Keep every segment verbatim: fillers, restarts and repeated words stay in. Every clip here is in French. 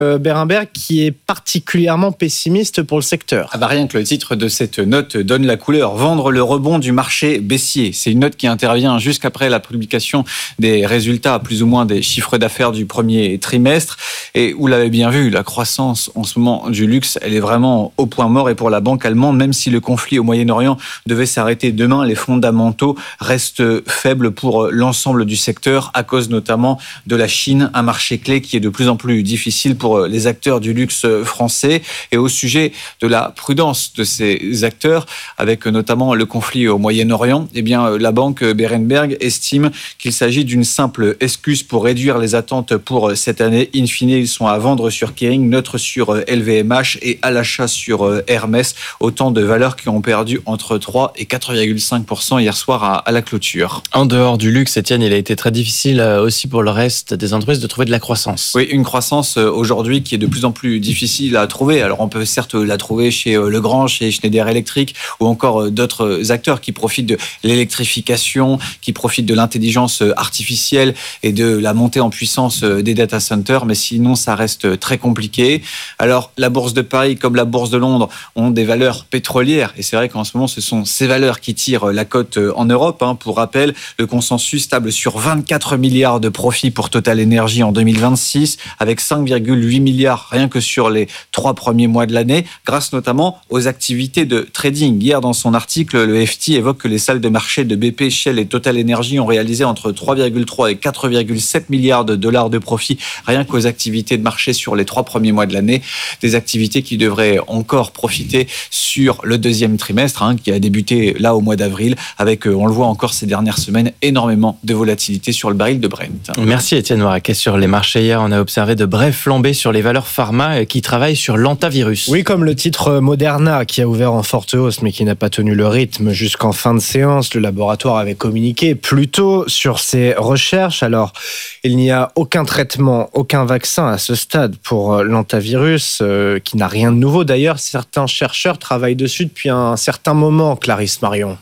Berenberg, qui est particulièrement pessimiste pour le secteur. Ah bah rien que le titre de cette note donne la couleur. Vendre le rebond du marché baissier. C'est une note qui intervient jusqu'après la publication des résultats, plus ou moins des chiffres d'affaires du premier trimestre. Et vous l'avez bien vu, la croissance en ce moment du luxe, elle est vraiment au point mort. Et pour la banque allemande, même si le conflit au Moyen-Orient devait s'arrêter demain, les fondamentaux restent faibles pour l'ensemble du secteur, à cause notamment de la Chine, un marché clé qui est de plus en plus difficile pour les acteurs du luxe français. Et au sujet de la prudence de ces acteurs, avec notamment le conflit au Moyen-Orient, eh bien, la banque Berenberg estime qu'il s'agit d'une simple excuse pour réduire les attentes pour cette année. In fine, ils sont à vendre sur Kering, neutre sur L V M H et à l'achat sur Hermès. Autant de valeurs qui ont perdu entre trois et quatre virgule cinq pour cent hier soir à, à la clôture. En dehors du luxe, Étienne, il a été très difficile aussi pour le reste des entreprises de trouver de la croissance. Oui, une croissance aujourd'hui qui est de plus en plus difficile à trouver. Alors on peut certes la trouver chez Legrand, chez Schneider Electric ou encore d'autres acteurs qui profitent de l'électrification, qui profitent de l'intelligence artificielle et de la montée en puissance des data centers, mais sinon ça reste très compliqué. Alors la bourse de Paris comme la bourse de Londres ont des valeurs pétrolières et c'est vrai qu'en ce moment ce sont ces valeurs qui tirent la cote en Europe. Pour rappel, le consensus table sur vingt-quatre milliards de profits pour Total Energy en deux mille vingt-six avec cinq virgule huit milliards rien que sur les trois premiers mois de l'année, grâce notamment aux activités de trading. Hier, dans son article, le F T évoque que les salles de marché de B P, Shell et Total Energy ont réalisé entre trois virgule trois et quatre virgule sept milliards de dollars de profit rien qu'aux activités de marché sur les trois premiers mois de l'année. Des activités qui devraient encore profiter sur le deuxième trimestre, hein, qui a débuté là au mois d'avril, avec, on le voit encore ces dernières semaines, énormément de volatilité sur le baril de Brent. Merci Étienne Moiraquet. Sur les marchés hier, on a observé de brèves flambées sur les valeurs pharma qui travaillent sur l'antivirus. Oui, comme le titre Moderna qui a ouvert en forte hausse mais qui n'a pas tenu le rythme jusqu'en fin de séance. Le laboratoire avait communiqué plus tôt sur ses recherches. Alors, il n'y a aucun traitement, aucun vaccin à ce stade pour l'antivirus, euh, qui n'a rien de nouveau. D'ailleurs, certains chercheurs travaillent dessus depuis un certain moment, Clarisse Marion.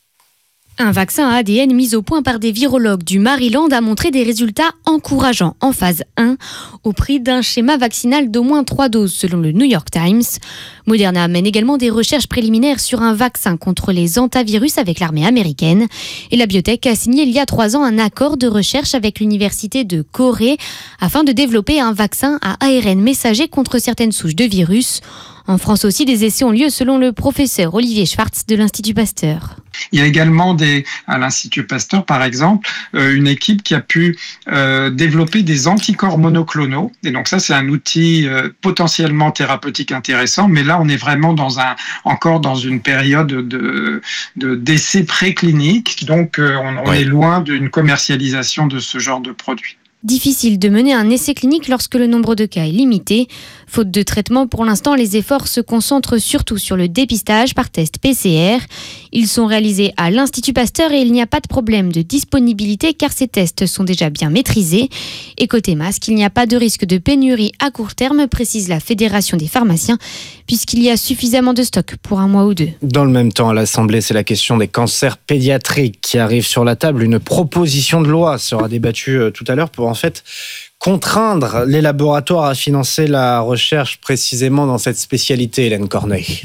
Un vaccin à A D N mis au point par des virologues du Maryland a montré des résultats encourageants en phase un au prix d'un schéma vaccinal d'au moins trois doses selon le New York Times. Moderna mène également des recherches préliminaires sur un vaccin contre les hantavirus avec l'armée américaine. Et la biotech a signé il y a trois ans un accord de recherche avec l'université de Corée afin de développer un vaccin à A R N messager contre certaines souches de virus. En France aussi, des essais ont lieu selon le professeur Olivier Schwartz de l'Institut Pasteur. Il y a également des, à l'Institut Pasteur, par exemple, euh, une équipe qui a pu euh, développer des anticorps monoclonaux. Et donc ça, c'est un outil euh, potentiellement thérapeutique intéressant. Mais là, on est vraiment dans un, encore dans une période de, de, d'essais précliniques. Donc, euh, on, on oui. est loin d'une commercialisation de ce genre de produit. Difficile de mener un essai clinique lorsque le nombre de cas est limité. Faute de traitement, pour l'instant, les efforts se concentrent surtout sur le dépistage par test P C R. Ils sont réalisés à l'Institut Pasteur et il n'y a pas de problème de disponibilité car ces tests sont déjà bien maîtrisés. Et côté masque, il n'y a pas de risque de pénurie à court terme, précise la Fédération des pharmaciens, puisqu'il y a suffisamment de stock pour un mois ou deux. Dans le même temps, à l'Assemblée, c'est la question des cancers pédiatriques qui arrive sur la table. Une proposition de loi sera débattue tout à l'heure pour en fait contraindre les laboratoires à financer la recherche précisément dans cette spécialité, Hélène Corneille.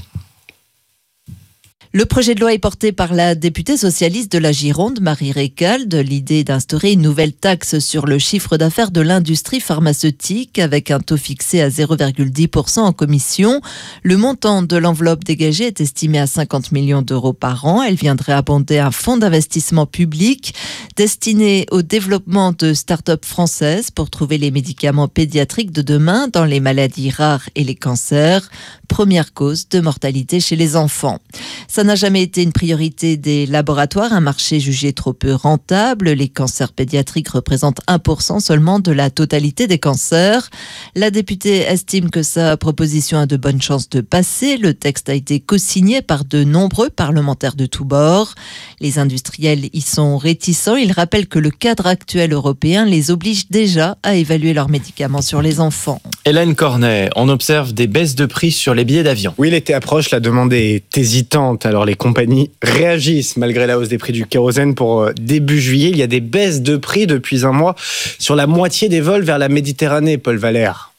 Le projet de loi est porté par la députée socialiste de la Gironde, Marie Récalde. L'idée d'instaurer une nouvelle taxe sur le chiffre d'affaires de l'industrie pharmaceutique avec un taux fixé à zéro virgule dix pour cent en commission. Le montant de l'enveloppe dégagée est estimé à cinquante millions d'euros par an. Elle viendrait abonder un fonds d'investissement public destiné au développement de start-up françaises pour trouver les médicaments pédiatriques de demain dans les maladies rares et les cancers, première cause de mortalité chez les enfants. Ça n'a jamais été une priorité des laboratoires, un marché jugé trop peu rentable. Les cancers pédiatriques représentent un pour cent seulement de la totalité des cancers. La députée estime que sa proposition a de bonnes chances de passer. Le texte a été co-signé par de nombreux parlementaires de tous bords. Les industriels y sont réticents. Ils rappellent que le cadre actuel européen les oblige déjà à évaluer leurs médicaments sur les enfants. Hélène Cornet, on observe des baisses de prix sur les billets d'avion. Oui, l'été approche, la demande est hésitante. Alors les compagnies réagissent malgré la hausse des prix du kérosène pour début juillet. Il y a des baisses de prix depuis un mois sur la moitié des vols vers la Méditerranée, Paul Valère.